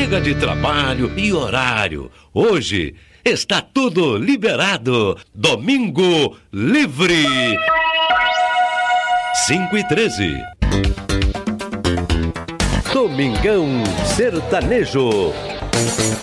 Chega de trabalho e horário. Hoje está tudo liberado. Domingo livre. 5h13. Domingão Sertanejo.